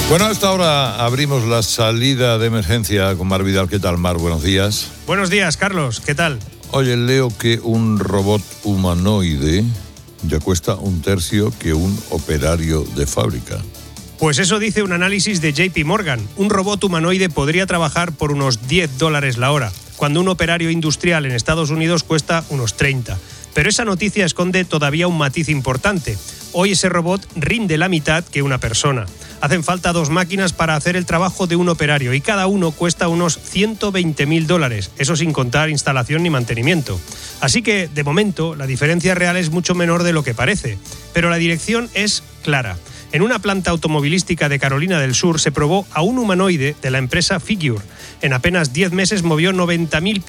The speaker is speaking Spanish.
Bueno, a esta hora abrimos la salida de emergencia con Mar Vidal. ¿Qué tal, Mar? Buenos días. Buenos días, Carlos. ¿Qué tal? Oye, leo que un robot humanoide ya cuesta un tercio que un operario de fábrica. Pues eso dice un análisis de JP Morgan. Un robot humanoide podría trabajar por unos $10 la hora, cuando un operario industrial en Estados Unidos cuesta unos 30. Pero esa noticia esconde todavía un matiz importante. Hoy ese robot rinde la mitad que una persona. Hacen falta 2 máquinas para hacer el trabajo de un operario y cada uno cuesta unos $120.000, eso sin contar instalación ni mantenimiento. Así que, de momento, la diferencia real es mucho menor de lo que parece. Pero la dirección es clara. En una planta automovilística de Carolina del Sur se probó a un humanoide de la empresa Figure. En apenas 10 meses movió 90.000